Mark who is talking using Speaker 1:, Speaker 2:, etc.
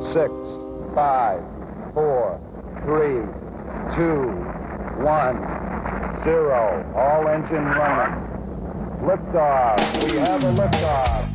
Speaker 1: 6, 5, 4, 3, 2, 1, 0. All engine running. Liftoff. We have a liftoff.